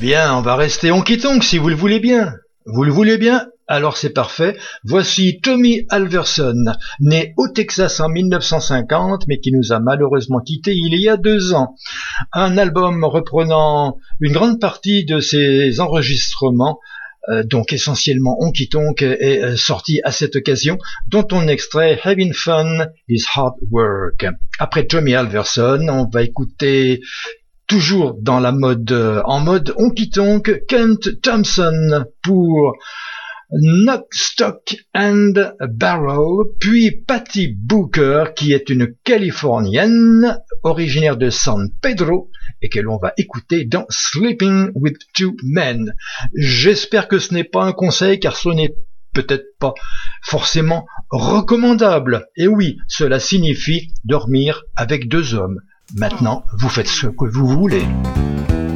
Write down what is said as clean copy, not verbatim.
bien, on va rester honky-tonk si vous le voulez bien. Vous le voulez bien? Alors c'est parfait. Voici Tommy Alverson, né au Texas en 1950, mais qui nous a malheureusement quittés il y a 2 ans. Un album reprenant une grande partie de ses enregistrements, donc essentiellement honky-tonk, est sorti à cette occasion, dont on extrait Having Fun is Hard Work. Après Tommy Alverson, on va écouter, toujours dans la mode, en mode honky-tonk, Kent Thompson pour Knock, Stock and Barrel, puis Patty Booker, qui est une Californienne originaire de San Pedro et que l'on va écouter dans Sleeping with Two Men. J'espère que ce n'est pas un conseil, car ce n'est peut-être pas forcément recommandable. Et oui, cela signifie dormir avec 2 hommes. Maintenant, vous faites ce que vous voulez.